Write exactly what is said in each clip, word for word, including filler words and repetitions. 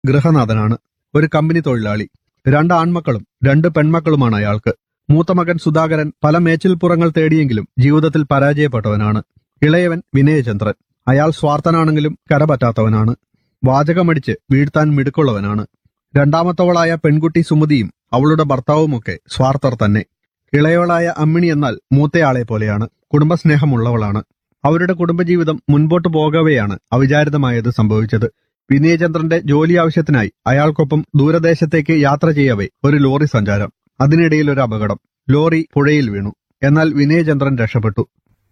ഗൃഹനാഥനാണ്. ഒരു കമ്പനി തൊഴിലാളി. രണ്ട് ആൺമക്കളും രണ്ട് പെൺമക്കളുമാണ് അയാൾക്ക്. മൂത്ത മകൻ സുധാകരൻ പല മേച്ചിൽപ്പുറങ്ങൾ തേടിയെങ്കിലും ജീവിതത്തിൽ പരാജയപ്പെട്ടവനാണ്. ഇളയവൻ വിനയചന്ദ്രൻ. അയാൾ സ്വാർത്ഥനാണെങ്കിലും കരപറ്റാത്തവനാണ്. വാചകമടിച്ച് വീഴ്ത്താൻ മിടുക്കുള്ളവനാണ്. രണ്ടാമത്തവളായ പെൺകുട്ടി സുമതിയും അവളുടെ ഭർത്താവുമൊക്കെ സ്വാർത്ഥർ തന്നെ. ഇളയവളായ അമ്മിണി എന്നാൽ മൂത്തയാളെ പോലെയാണ്. കുടുംബസ്നേഹമുള്ളവളാണ്. അവരുടെ കുടുംബജീവിതം മുൻപോട്ടു പോകവെയാണ് അവിചാരിതമായത് സംഭവിച്ചത്. വിനയചന്ദ്രന്റെ ജോലി ആവശ്യത്തിനായി അയാൾക്കൊപ്പം ദൂരദേശത്തേക്ക് യാത്ര ചെയ്യവേ ഒരു ലോറി സഞ്ചാരം. അതിനിടയിൽ ഒരു അപകടം. ലോറി പുഴയിൽ വീണു. എന്നാൽ വിനയചന്ദ്രൻ രക്ഷപ്പെട്ടു.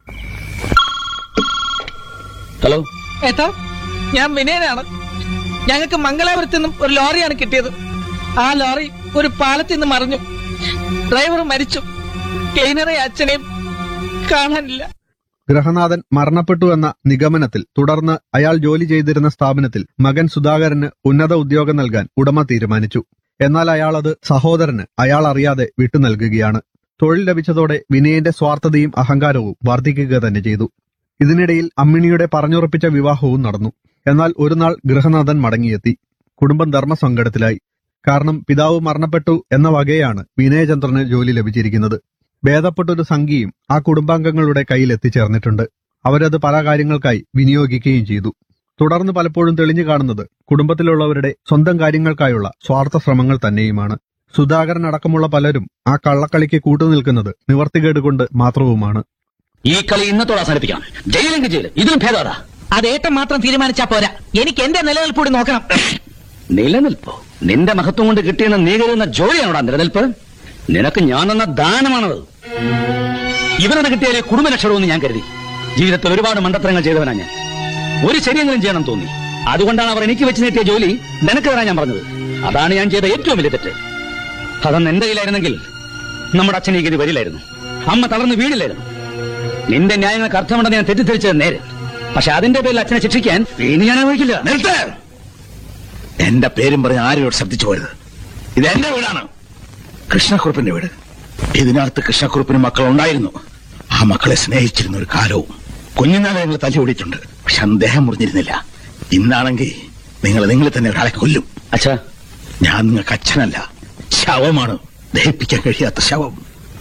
ഹലോ ഏട്ടാ, ഞാൻ വിനയനാണ്. ഞങ്ങൾക്ക് മംഗലാപുരത്ത് നിന്നും ഒരു ലോറിയാണ് കിട്ടിയത്. ആ ലോറി ഒരു പാലത്തിൽ നിന്ന് മറിഞ്ഞു. ഡ്രൈവർ മരിച്ചു. ക്ലീനറെ അച്ഛനെയും കാണാനില്ല. ഗൃഹനാഥൻ മരണപ്പെട്ടു എന്ന നിഗമനത്തിൽ തുടർന്ന് അയാൾ ജോലി ചെയ്തിരുന്ന സ്ഥാപനത്തിൽ മകൻ സുധാകരന് ഉന്നത ഉദ്യോഗം നൽകാൻ ഉടമ തീരുമാനിച്ചു. എന്നാൽ അയാൾ അത് സഹോദരന് അയാൾ അറിയാതെ വിട്ടു നൽകുകയാണ്. തൊഴിൽ ലഭിച്ചതോടെ വിനയന്റെ സ്വാർത്ഥതയും അഹങ്കാരവും വർദ്ധിക്കുക തന്നെ ചെയ്തു. ഇതിനിടയിൽ അമ്മിണിയുടെ പറഞ്ഞുറപ്പിച്ച വിവാഹവും നടന്നു. എന്നാൽ ഒരു നാൾ ഗൃഹനാഥൻ മടങ്ങിയെത്തി. കുടുംബം ധർമ്മസങ്കടത്തിലായി. കാരണം പിതാവ് മരണപ്പെട്ടു എന്ന വകയാണ് വിനയചന്ദ്രന് ജോലി ലഭിച്ചിരിക്കുന്നത്. ഭേദപ്പെട്ടൊരു സംഖ്യയും ആ കുടുംബാംഗങ്ങളുടെ കയ്യിൽ എത്തിച്ചേർന്നിട്ടുണ്ട്. അവരത് പല കാര്യങ്ങൾക്കായി വിനിയോഗിക്കുകയും ചെയ്തു. തുടർന്ന് പലപ്പോഴും തെളിഞ്ഞു കാണുന്നത് കുടുംബത്തിലുള്ളവരുടെ സ്വന്തം കാര്യങ്ങൾക്കായുള്ള സ്വാർത്ഥ ശ്രമങ്ങൾ തന്നെയുമാണ്. സുധാകരൻ അടക്കമുള്ള പലരും ആ കള്ളക്കളിക്ക് കൂട്ടുനിൽക്കുന്നത് നിവർത്തികേട് കൊണ്ട് മാത്രവുമാണ്. ഈ കളി ഇന്നത്തോടെ അവസാനിപ്പിക്കണം. ജയിലെങ്കിൽ ജയില്, ഇതിനും ഭേദമാ. അത് ഏട്ടൻ മാത്രം തീരുമാനിച്ചാ പോരാ. എനിക്ക് എന്റെ നിലനിൽപ്പ് കൂടി നോക്കണം. നിലനിൽപ്പോ? നിന്റെ മഹത്വം കൊണ്ട് കിട്ടിയെന്ന് നീ കരുതുന്ന ജോലിയാണോടാ നിലനിൽപ്പ്? നിനക്ക് ഞാൻ തന്ന ദാനമാണത്. ഇവനത് കിട്ടിയാലേ കുടുംബരക്ഷണമെന്ന് ഞാൻ കരുതി. ജീവിതത്തിൽ ഒരുപാട് മണ്ടത്തരങ്ങൾ ചെയ്തവനാ ഞാൻ. ഒരു ശരിയെങ്കിലും ചെയ്യണം തോന്നി. അതുകൊണ്ടാണ് അവർ എനിക്ക് വെച്ച് നീട്ടിയ ജോലി നിനക്ക് തരാൻ ഞാൻ പറഞ്ഞത്. അതാണ് ഞാൻ ചെയ്ത ഏറ്റവും വലിയ തെറ്റ്. അതൊന്ന് എന്റെ കയ്യിലായിരുന്നെങ്കിൽ നമ്മുടെ അച്ഛൻ ഈ ഗതി വരില്ലായിരുന്നു. അമ്മ തളർന്ന് വീടില്ലായിരുന്നു. നിന്റെ ന്യായങ്ങൾക്ക് അർത്ഥമുണ്ടെന്ന് ഞാൻ തെറ്റിദ്ധരിച്ചത് നേരെ. പക്ഷെ അതിന്റെ പേരിൽ അച്ഛനെ ശിക്ഷിക്കാൻ ഇനി ഞാൻ അനുഭവിക്കില്ല. നിർത്ത്! എന്റെ പേരും പറഞ്ഞ് ആരോട് ശബ്ദിച്ചു പോരുത്. ഇത് എന്റെ വീടാണ്, കൃഷ്ണക്കുറുപ്പിന്റെ വീട്. ഇതിനകത്ത് കൃഷ്ണക്കുറുപ്പിന് മക്കളുണ്ടായിരുന്നു. ആ മക്കളെ സ്നേഹിച്ചിരുന്ന ഒരു കാലവും കുഞ്ഞുനാളെ നിങ്ങൾ തല്ലി ഓടിയിട്ടുണ്ട്. പക്ഷെ അന്ന് ദേഹം മുറിഞ്ഞിരുന്നില്ല. ഇന്നാണെങ്കിൽ നിങ്ങൾ നിങ്ങളെ തന്നെ ഒരാളെ കൊല്ലും. അച്ഛാ, ഞാൻ നിങ്ങൾക്ക് അച്ഛനല്ല, ശവമാണ്. ദഹിപ്പിക്കാൻ കഴിയാത്ത ശവം.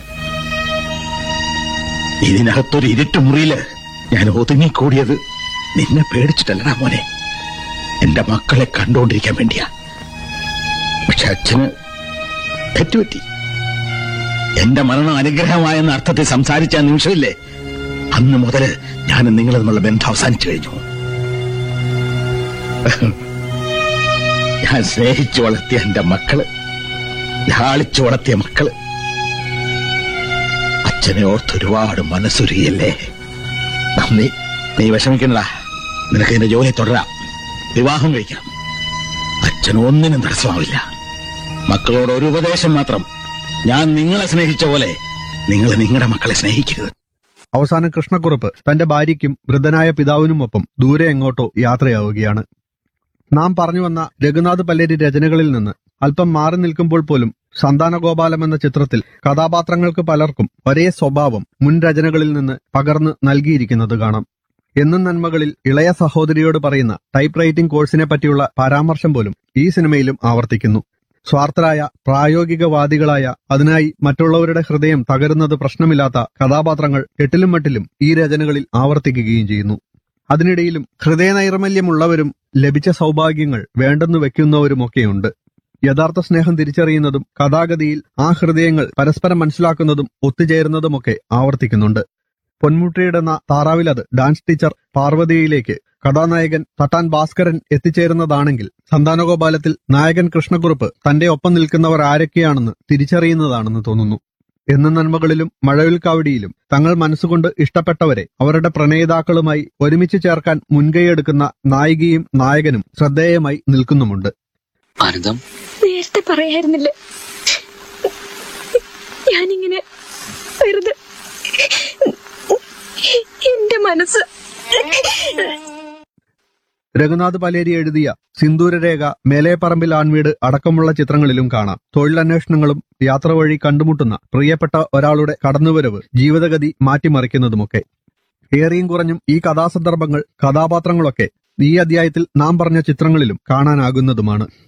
ഇതിനകത്തൊരു ഇരുട്ട് മുറിയില് ഞാൻ ഒതുങ്ങിക്കൂടിയത് നിന്നെ പേടിച്ചിട്ടല്ലടാ മോനെ, എന്റെ മക്കളെ കണ്ടുകൊണ്ടിരിക്കാൻ വേണ്ടിയാ. പക്ഷെ അച്ഛന് തെറ്റുപറ്റി. എന്റെ മരണം അനുഗ്രഹമായെന്ന അർത്ഥത്തിൽ സംസാരിച്ച നിമിഷമില്ലേ, അന്ന് മുതല് ഞാൻ നിങ്ങൾ തമ്മിലുള്ള ബന്ധം അവസാനിച്ചു കഴിഞ്ഞു. ഞാൻ സ്നേഹിച്ചു വളർത്തിയ എന്റെ മക്കള്, ലാളിച്ചു വളർത്തിയ മക്കള്, അച്ഛനെ ഓർത്ത് ഒരുപാട് മനസ്സുരുകിയല്ലേ. നന്ദി. നീ വിഷമിക്കണ്ടടാ. നിനക്ക് എന്റെ ജോലി തുടരാം, വിവാഹം കഴിക്കാം. അച്ഛൻ ഒന്നിനും തടസ്സമാവില്ല. മക്കളോട് ഒരു ഉപദേശം മാത്രം, ഞാൻ നിങ്ങളെ സ്നേഹിച്ച പോലെ നിങ്ങൾ നിങ്ങളുടെ മക്കളെ സ്നേഹിക്കരുത്. അവസാനം കൃഷ്ണക്കുറുപ്പ് തന്റെ ഭാര്യയ്ക്കും വൃദ്ധനായ പിതാവിനുമൊപ്പം ദൂരെ എങ്ങോട്ടോ യാത്രയാവുകയാണ്. നാം പറഞ്ഞു വന്ന രഘുനാഥ് പല്ലേരി രചനകളിൽ നിന്ന് അല്പം മാറി നിൽക്കുമ്പോൾ പോലും സന്താനഗോപാലം എന്ന ചിത്രത്തിൽ കഥാപാത്രങ്ങൾക്ക് പലർക്കും ഒരേ സ്വഭാവം മുൻ രചനകളിൽ നിന്ന് പകർന്ന് നൽകിയിരിക്കുന്നത് കാണാം. എന്നും നന്മകളിൽ ഇളയ സഹോദരിയോട് പറയുന്ന ടൈപ്പ് റൈറ്റിംഗ് കോഴ്സിനെ പറ്റിയുള്ള പരാമർശം പോലും ഈ സിനിമയിലും ആവർത്തിക്കുന്നു. സ്വാർത്ഥരായ പ്രായോഗികവാദികളായ, അതിനായി മറ്റുള്ളവരുടെ ഹൃദയം തകരുന്നത് പ്രശ്നമില്ലാത്ത കഥാപാത്രങ്ങൾ എട്ടിലും മട്ടിലും ഈ രചനകളിൽ ആവർത്തിക്കുകയും ചെയ്യുന്നു. അതിനിടയിലും ഹൃദയനൈർമല്യമുള്ളവരും ലഭിച്ച സൗഭാഗ്യങ്ങൾ വേണ്ടെന്ന് വെക്കുന്നവരുമൊക്കെയുണ്ട്. യഥാർത്ഥ സ്നേഹം തിരിച്ചറിയുന്നതും കഥാഗതിയിൽ ആ ഹൃദയങ്ങൾ പരസ്പരം മനസ്സിലാക്കുന്നതും ഒത്തുചേരുന്നതുമൊക്കെ ആവർത്തിക്കുന്നുണ്ട്. പൊന്മുട്ടിയിടുന്ന താറാവിലത് ഡാൻസ് ടീച്ചർ പാർവതിയിലേക്ക് കഥാനായകൻ തട്ടാൻ ഭാസ്കരൻ എത്തിച്ചേരുന്നതാണെങ്കിൽ, സന്താനഗോപാലത്തിൽ നായകൻ കൃഷ്ണക്കുറുപ്പ് തന്റെ ഒപ്പം നിൽക്കുന്നവർ ആരൊക്കെയാണെന്ന് തിരിച്ചറിയുന്നതാണെന്ന് തോന്നുന്നു. എന്നും നന്മകളിലും മഴവിൽക്കാവടിയിലും തങ്ങൾ മനസ്സുകൊണ്ട് ഇഷ്ടപ്പെട്ടവരെ അവരുടെ പ്രണയിതാക്കളുമായി ഒരുമിച്ച് ചേർക്കാൻ മുൻകൈയെടുക്കുന്ന നായികയും നായകനും ശ്രദ്ധേയമായി നിൽക്കുന്നുമുണ്ട്. ആനന്ദം, നേരത്തെ പറയായിരുന്നില്ലേ ഞാനിങ്ങനെ വെറുതെ എന്റെ മനസ്സ്. രഘുനാഥ് പലേരി എഴുതിയ സിന്ദൂരരേഖ, മേലേപ്പറമ്പിൽ ആൺവീട് അടക്കമുള്ള ചിത്രങ്ങളിലും കാണാം തൊഴിലന്വേഷണങ്ങളും യാത്ര വഴി കണ്ടുമുട്ടുന്ന പ്രിയപ്പെട്ട ഒരാളുടെ കടന്നുവരവ് ജീവിതഗതി മാറ്റിമറിക്കുന്നതുമൊക്കെ. ഏറിയും കുറഞ്ഞും ഈ കഥാസന്ദർഭങ്ങൾ, കഥാപാത്രങ്ങളൊക്കെ ഈ അധ്യായത്തിൽ നാം പറഞ്ഞ ചിത്രങ്ങളിലും കാണാനാകുന്നതുമാണ്.